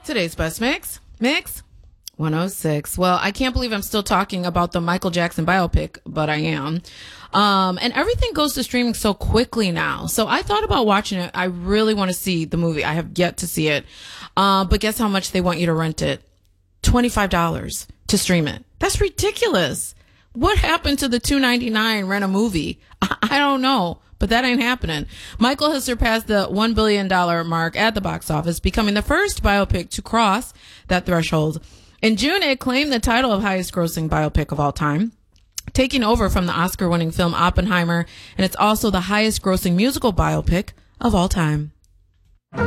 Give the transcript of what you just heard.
Today's best mix 106. Well, I can't believe I'm still talking about the Michael Jackson biopic, but I am. And everything goes to streaming so quickly now. So I thought about watching it. I really want to see the movie. I have yet to see it. But guess how much they want you to rent it? $25 to stream it. That's ridiculous. What happened to the $2.99 rent a movie? I don't know, but that ain't happening. Michael has surpassed the $1 billion mark at the box office, becoming the first biopic to cross that threshold. In June, it claimed the title of highest grossing biopic of all time, taking over from the Oscar-winning film Oppenheimer, and it's also the highest grossing musical biopic of all time.